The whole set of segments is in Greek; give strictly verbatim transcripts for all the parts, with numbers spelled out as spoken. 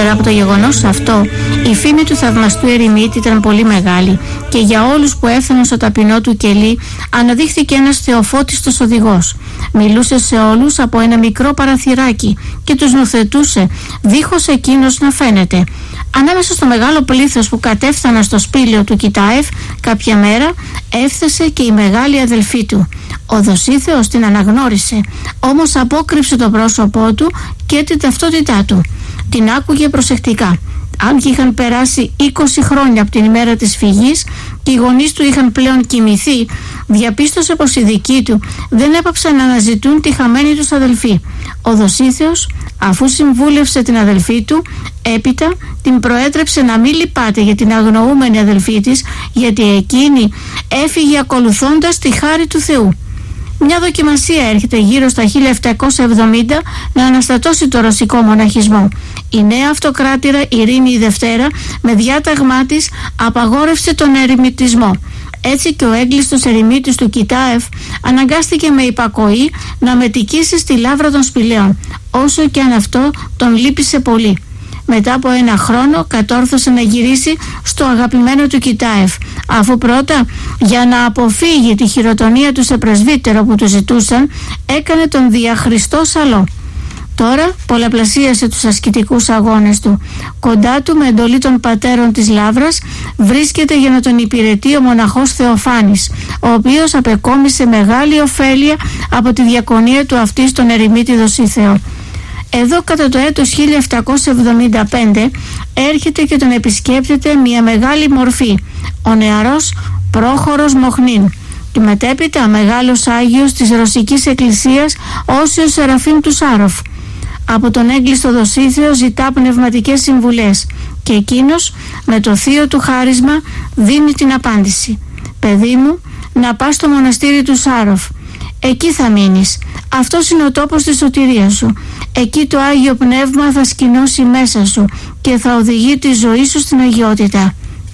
Ύστερα από το γεγονός αυτό, η φήμη του θαυμαστού ερημίτη ήταν πολύ μεγάλη και για όλους που έφταναν στο ταπεινό του κελί αναδείχθηκε ένας θεοφώτιστος οδηγός. Μιλούσε σε όλους από ένα μικρό παραθυράκι και τους νοθετούσε δίχως εκείνος να φαίνεται. Ανάμεσα στο μεγάλο πλήθος που κατέφθανα στο σπήλαιο του Κιτάεφ κάποια μέρα έφτασε και η μεγάλη αδελφή του. Ο Δοσίθεος την αναγνώρισε, όμως απόκρυψε το πρόσωπό του και την ταυτότητά του. Την άκουγε προσεκτικά. Αν και είχαν περάσει είκοσι χρόνια από την ημέρα της φυγής και οι γονείς του είχαν πλέον κοιμηθεί, διαπίστωσε πως οι δικοί του δεν έπαψαν να αναζητούν τη χαμένη τους αδελφή. Ο Δοσίθεος, αφού συμβούλευσε την αδελφή του, έπειτα την προέτρεψε να μην λυπάται για την αγνοούμενη αδελφή της, γιατί εκείνη έφυγε ακολουθώντας τη χάρη του Θεού. Μια δοκιμασία έρχεται γύρω στα χίλια επτακόσια εβδομήντα να αναστατώσει το ρωσικό μοναχισμό. Η νέα αυτοκράτηρα Ειρήνη η Δευτέρα με διάταγμά της απαγόρευσε τον ερημιτισμό. Έτσι και ο έγκλειστος ερημίτης του Κιτάεφ αναγκάστηκε με υπακοή να μετικήσει στη λάβρα των σπηλαίων, όσο και αν αυτό τον λύπησε πολύ. Μετά από ένα χρόνο κατόρθωσε να γυρίσει στο αγαπημένο του Κιτάεφ, αφού πρώτα, για να αποφύγει τη χειροτονία του σε πρεσβύτερο που του ζητούσαν, έκανε τον διαχριστό σαλό. Τώρα πολλαπλασίασε τους ασκητικούς αγώνες του. Κοντά του, με εντολή των πατέρων της Λαύρας, βρίσκεται για να τον υπηρετεί ο μοναχός Θεοφάνης, ο οποίος απεκόμισε μεγάλη ωφέλεια από τη διακονία του αυτή στον ερημίτη Δοσίθεο. Εδώ κατά το έτος χίλια επτακόσια εβδομήντα πέντε έρχεται και τον επισκέπτεται μια μεγάλη μορφή, ο νεαρός Πρόχορος Μοχνίν, και μετέπειτα μεγάλος Άγιος της Ρωσικής Εκκλησίας Όσιος Σεραφείμ του Σάροφ. Από τον έγκλειστο Δοσίθεο ζητά πνευματικές συμβουλές και εκείνος με το θείο του χάρισμα δίνει την απάντηση: «Παιδί μου, να πας στο μοναστήρι του Σάροφ. Εκεί θα μείνεις. Αυτός είναι ο τόπος της σωτηρίας σου. Εκεί το Άγιο Πνεύμα θα σκηνώσει μέσα σου και θα οδηγεί τη ζωή σου στην αγιότητα».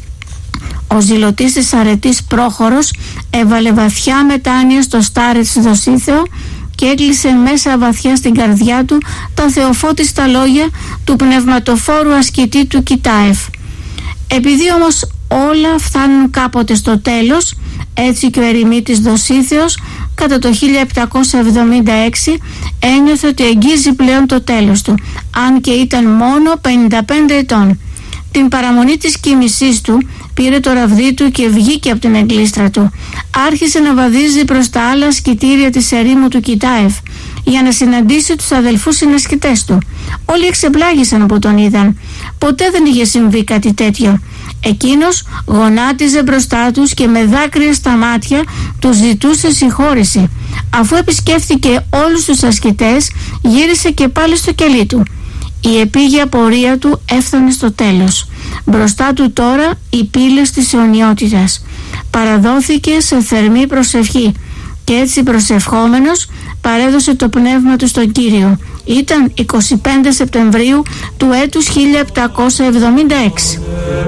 Ο ζηλωτής της αρετής Πρόχορος έβαλε βαθιά μετάνοια στο στάρι της Δοσίθεο και έκλεισε μέσα βαθιά στην καρδιά του τα θεοφώτιστα λόγια του πνευματοφόρου ασκητή του Κιτάεφ. Επειδή όμως όλα φτάνουν κάποτε στο τέλος, έτσι και ο ερημίτης Δοσίθεος κατά το χίλια επτακόσια εβδομήντα έξι ένιωθε ότι εγγίζει πλέον το τέλος του, αν και ήταν μόνο πενήντα πέντε ετών. Την παραμονή της κοίμησής του πήρε το ραβδί του και βγήκε από την εγκλίστρα του. Άρχισε να βαδίζει προς τα άλλα σκητήρια της ερήμου του Κιτάεφ για να συναντήσει τους αδελφούς συνασκητές του. Όλοι εξεπλάγησαν που τον είδαν. Ποτέ δεν είχε συμβεί κάτι τέτοιο. Εκείνος γονάτιζε μπροστά τους και με δάκρυα στα μάτια τους ζητούσε συγχώρεση. Αφού επισκέφθηκε όλους τους ασκητές, γύρισε και πάλι στο κελί του. Η επίγεια πορεία του έφτανε στο τέλος. Μπροστά του τώρα οι πύλες της αιωνιότητας. Παραδόθηκε σε θερμή προσευχή και έτσι προσευχόμενος παρέδωσε το πνεύμα του στον Κύριο. Ήταν εικοστή πέμπτη Σεπτεμβρίου του έτους χίλια επτακόσια εβδομήντα έξι.